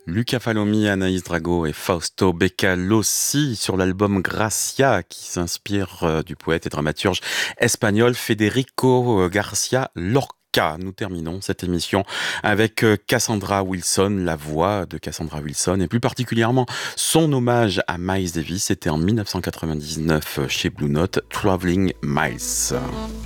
Luca Falomi, Anaïs Drago et Fausto Becalossi sur l'album Gracia qui s'inspire du poète et dramaturge espagnol Federico Garcia Lorca. Nous terminons cette émission avec Cassandra Wilson, la voix de Cassandra Wilson et plus particulièrement son hommage à Miles Davis. C'était en 1999 chez Blue Note, Traveling Miles.